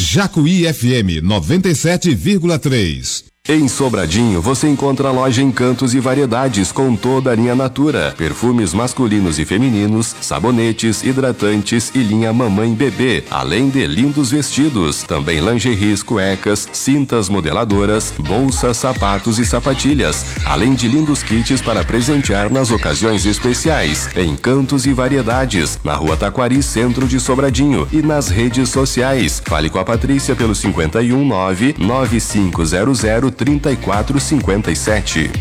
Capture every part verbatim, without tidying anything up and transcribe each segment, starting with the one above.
Jacuí F M noventa e sete vírgula três. Em Sobradinho, você encontra a loja Encantos e Variedades com toda a linha Natura, perfumes masculinos e femininos, sabonetes, hidratantes e linha mamãe bebê, além de lindos vestidos, também lingeries, cuecas, cintas modeladoras, bolsas, sapatos e sapatilhas, além de lindos kits para presentear nas ocasiões especiais. Encantos e Variedades, na Rua Taquari, centro de Sobradinho, e nas redes sociais. Fale com a Patrícia pelo cinquenta e um, nove nove cinco zero zero, trinta e quatro cinquenta e sete.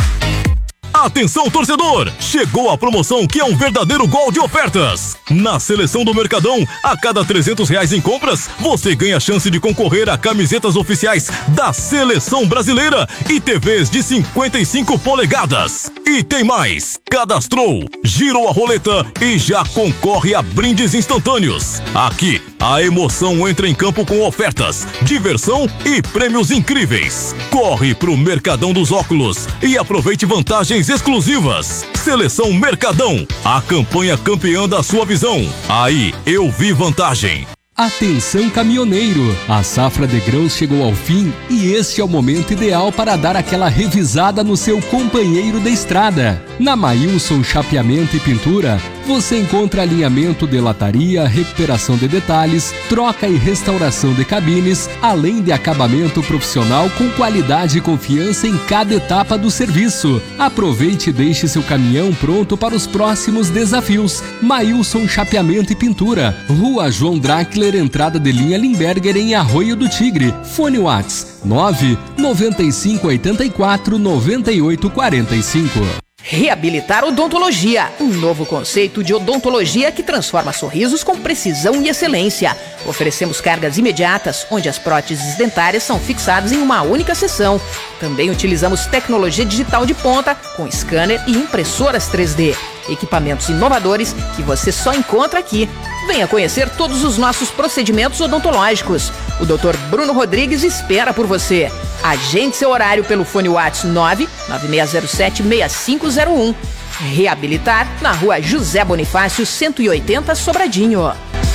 Atenção, torcedor! Chegou a promoção que é um verdadeiro gol de ofertas. Na Seleção do Mercadão, a cada trezentos reais em compras, você ganha a chance de concorrer a camisetas oficiais da Seleção Brasileira e T Vs de cinquenta e cinco polegadas. E tem mais! Cadastrou, girou a roleta e já concorre a brindes instantâneos. Aqui, a emoção entra em campo com ofertas, diversão e prêmios incríveis. Corre pro Mercadão dos Óculos e aproveite vantagens exclusivas. Seleção Mercadão, a campanha campeã da sua visão. Aí eu vi vantagem. Atenção, caminhoneiro! A safra de grãos chegou ao fim e este é o momento ideal para dar aquela revisada no seu companheiro de estrada. Na Maílson Chapeamento e Pintura, você encontra alinhamento de lataria, recuperação de detalhes, troca e restauração de cabines, além de acabamento profissional com qualidade e confiança em cada etapa do serviço. Aproveite e deixe seu caminhão pronto para os próximos desafios. Maílson Chapeamento e Pintura, Rua João Drackler, entrada de linha Limberger, em Arroio do Tigre. Fone Whats nove nove cinco oito quatro nove oito quatro cinco. Reabilitar Odontologia, um novo conceito de odontologia que transforma sorrisos com precisão e excelência. Oferecemos cargas imediatas, onde as próteses dentárias são fixadas em uma única sessão. Também utilizamos tecnologia digital de ponta, com scanner e impressoras três D. Equipamentos inovadores que você só encontra aqui. Venha conhecer todos os nossos procedimentos odontológicos. O doutor Bruno Rodrigues espera por você. Agende seu horário pelo fone WhatsApp nove nove seis zero sete seis cinco zero um. Reabilitar na Rua José Bonifácio, cento e oitenta, Sobradinho.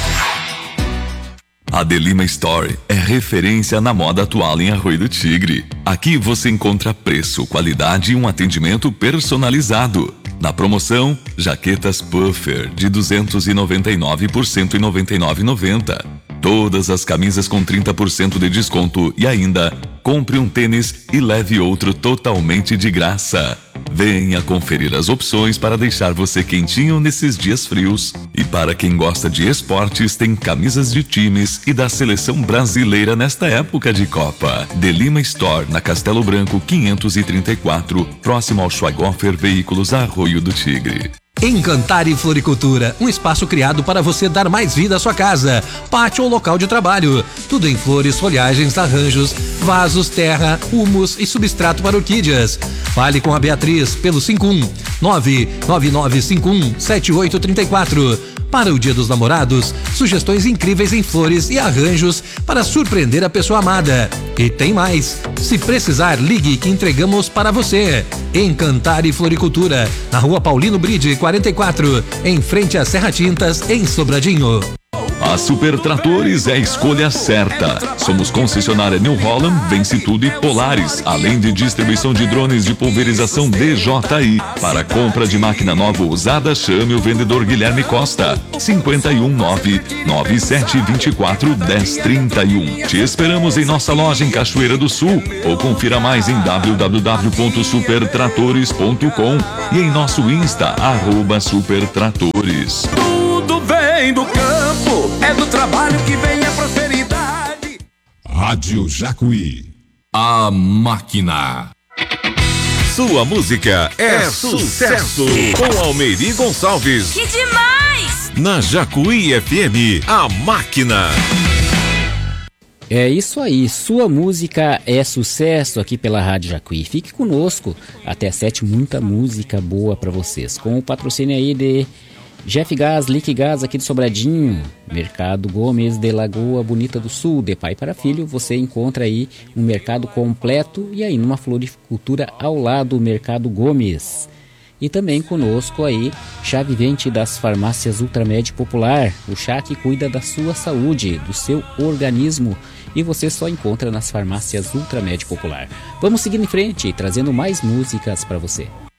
A Delima Store é referência na moda atual em Arroio do Tigre. Aqui você encontra preço, qualidade e um atendimento personalizado. Na promoção, jaquetas puffer de duzentos e noventa e nove por cento e noventa e nove reais e noventa centavos. Todas as camisas com trinta por cento de desconto e ainda compre um tênis e leve outro totalmente de graça. Venha conferir as opções para deixar você quentinho nesses dias frios. E para quem gosta de esportes, tem camisas de times e da seleção brasileira nesta época de Copa. Delima Store, na Castelo Branco quinhentos e trinta e quatro, próximo ao Schweighofer Veículos, Arroio do Tigre. Encantar e Floricultura, um espaço criado para você dar mais vida à sua casa, pátio ou local de trabalho. Tudo em flores, folhagens, arranjos, vasos, terra, humus e substrato para orquídeas. Fale com a Beatriz pelo cinco um nove nove nove cinco um sete oito três quatro. Para o Dia dos Namorados, sugestões incríveis em flores e arranjos para surpreender a pessoa amada. E tem mais. Se precisar, ligue que entregamos para você. Encantar e Floricultura, na Rua Paulino Bride, quarenta e quatro, em frente à Serra Tintas, em Sobradinho. A Super Tratores é a escolha certa. Somos concessionária New Holland, Vence Tudo e Polaris, além de distribuição de drones de pulverização D J I. Para compra de máquina nova ou usada, chame o vendedor Guilherme Costa. cinco um nove nove sete dois quatro um zero três um. Te esperamos em nossa loja em Cachoeira do Sul ou confira mais em w w w ponto super tratores ponto com e em nosso Insta, arroba Supertratores. Tudo vem do campo, é do trabalho que vem a prosperidade. Rádio Jacuí. A Máquina. Sua música é, é sucesso. Com Almeri Gonçalves. Que demais! Na Jacuí F M, A Máquina. É isso aí, sua música é sucesso aqui pela Rádio Jacuí. Fique conosco até às sete, muita música boa para vocês. Com o patrocínio aí de Jeff Gás, Lique Gás aqui de Sobradinho, Mercado Gomes de Lagoa Bonita do Sul, de pai para filho, você encontra aí um mercado completo e aí numa floricultura ao lado do Mercado Gomes. E também conosco aí, chá vivente das farmácias Ultramed Popular, o chá que cuida da sua saúde, do seu organismo, e você só encontra nas farmácias Ultramed Popular. Vamos seguir em frente, trazendo mais músicas para você.